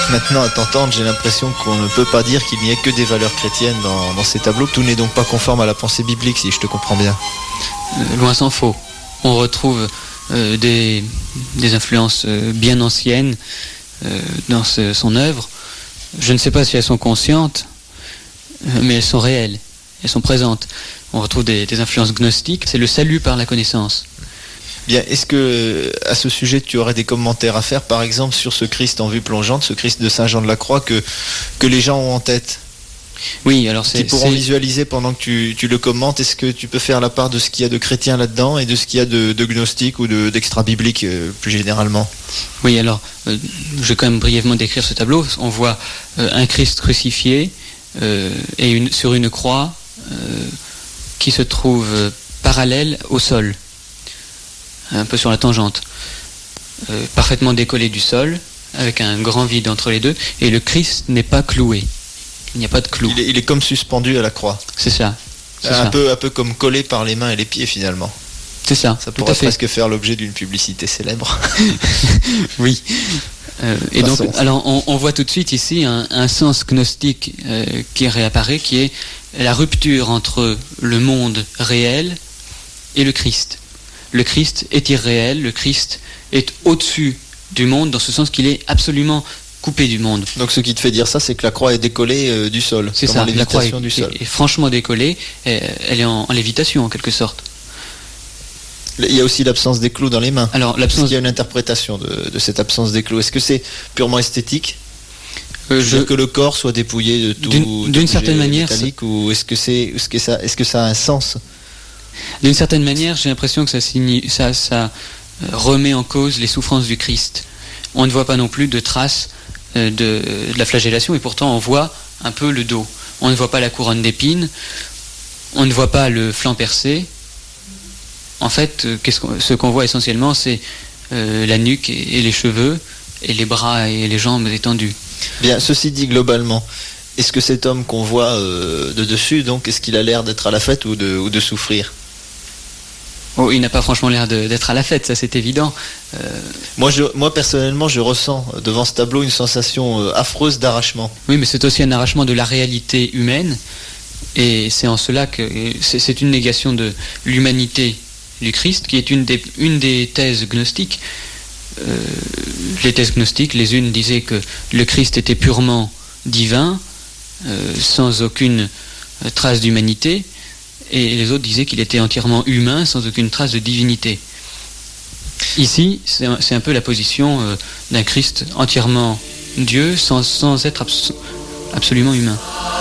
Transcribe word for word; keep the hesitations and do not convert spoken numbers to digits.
Maintenant, à t'entendre, j'ai l'impression qu'on ne peut pas dire qu'il n'y ait que des valeurs chrétiennes dans, dans ces tableaux. Tout n'est donc pas conforme à la pensée biblique, si je te comprends bien. Euh, loin s'en faut. On retrouve euh, des, des influences euh, bien anciennes euh, dans ce, son œuvre. Je ne sais pas si elles sont conscientes, euh, mais elles sont réelles, elles sont présentes. On retrouve des, des influences gnostiques, c'est le salut par la connaissance. Bien, est-ce que à ce sujet tu aurais des commentaires à faire, par exemple sur ce Christ en vue plongeante, ce Christ de Saint Jean de la Croix que, que les gens ont en tête? Oui, alors c'est... Qui pourront c'est... visualiser pendant que tu, tu le commentes. Est-ce que tu peux faire la part de ce qu'il y a de chrétien là-dedans et de ce qu'il y a de, de gnostique ou de, d'extra-biblique euh, plus généralement? Oui, alors, euh, je vais quand même brièvement décrire ce tableau. On voit euh, un Christ crucifié euh, et une, sur une croix euh, qui se trouve euh, parallèle au sol, un peu sur la tangente, euh, parfaitement décollé du sol, avec un grand vide entre les deux, et le Christ n'est pas cloué. Il n'y a pas de clou. Il est, il est comme suspendu à la croix. C'est ça. C'est un, ça. Peu, un peu comme collé par les mains et les pieds finalement. C'est ça. Ça pourrait presque faire l'objet d'une publicité célèbre. Oui. Euh, et donc, alors, on, on voit tout de suite ici un, un sens gnostique euh, qui réapparaît, qui est la rupture entre le monde réel et le Christ. Le Christ est irréel, le Christ est au-dessus du monde, dans ce sens qu'il est absolument coupé du monde. Donc ce qui te fait dire ça, c'est que la croix est décollée euh, du sol. C'est ça, la croix est, du sol. Est, est franchement décollée, et elle est en, en lévitation en quelque sorte. Il y a aussi l'absence des clous dans les mains. Alors, l'absence... Est-ce qu'il y a une interprétation de, de cette absence des clous? Est-ce que c'est purement esthétique? euh, je... que le corps soit dépouillé de tout d'une, d'une certaine manière, métallique, ou est-ce que c'est, est-ce que ça, est-ce que ça a un sens? D'une certaine manière, j'ai l'impression que ça, signifie, ça, ça remet en cause les souffrances du Christ. On ne voit pas non plus de traces de, de la flagellation, et pourtant on voit un peu le dos. On ne voit pas la couronne d'épines, on ne voit pas le flanc percé. En fait, qu'est-ce qu'on, ce qu'on voit essentiellement, c'est euh, la nuque et, et les cheveux, et les bras et les jambes étendus. Bien, ceci dit, globalement, est-ce que cet homme qu'on voit euh, de dessus, donc, est-ce qu'il a l'air d'être à la fête ou de, ou de souffrir? Oh, il n'a pas franchement l'air de, d'être à la fête, ça c'est évident. Euh... Moi, je, moi, personnellement, je ressens devant ce tableau une sensation euh, affreuse d'arrachement. Oui, mais c'est aussi un arrachement de la réalité humaine, et c'est en cela que c'est, c'est une négation de l'humanité du Christ, qui est une des, une des thèses gnostiques. Euh, les thèses gnostiques, les unes disaient que le Christ était purement divin, euh, sans aucune trace d'humanité, et les autres disaient qu'il était entièrement humain, sans aucune trace de divinité. Ici, c'est un, c'est un peu la position euh, d'un Christ entièrement Dieu, sans, sans être abso- absolument humain.